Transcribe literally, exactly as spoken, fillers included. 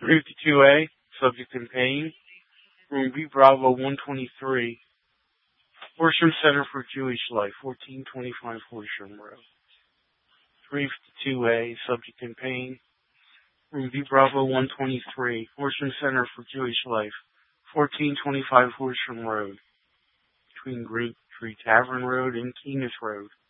fifty-two A, subject in pain. Room B Bravo one twenty-three, Horsham Center for Jewish Life, fourteen twenty-five Horsham Road. three fifty-two A, subject in pain. Room B Bravo one twenty-three, Horsham Center for Jewish Life, fourteen twenty-five Horsham Road, between Green Tree Tavern Road and Keenest Road.